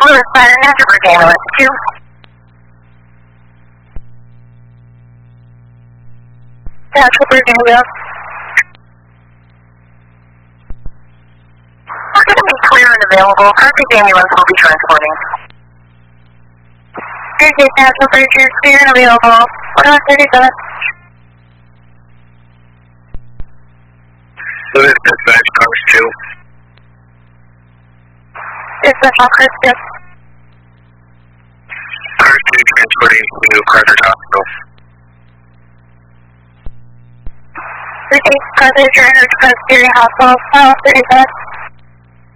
Louis Fire Network Ambulance 2. Trooper Ambulance. We're going to be clear and available. Carthage Ambulance will be transporting. Thursday, Trooper, clear and available. 137. Louis Dispatch, Cars 2. Dispatch on Cars 2. Cars 2 transporting to Carthage Hospital. Repeat, Carthage, Cars 2 Hospital, 37.